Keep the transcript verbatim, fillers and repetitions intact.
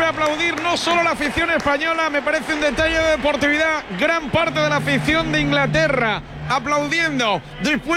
para aplaudir no solo la afición española, me parece un detalle de deportividad, gran parte de la afición de Inglaterra aplaudiendo después